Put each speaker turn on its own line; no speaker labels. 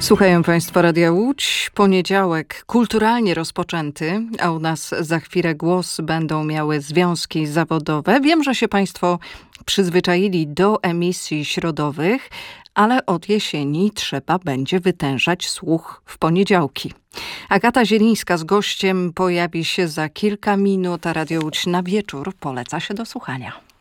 Słuchają Państwo Radia Łódź. Poniedziałek kulturalnie rozpoczęty, a u nas za chwilę głos będą miały związki zawodowe. Wiem, że się Państwo przyzwyczaili do emisji środowych, ale od jesieni trzeba będzie wytężać słuch w poniedziałki. Agata Zielińska z gościem pojawi się za kilka minut, a Radio Łódź na wieczór poleca się do słuchania.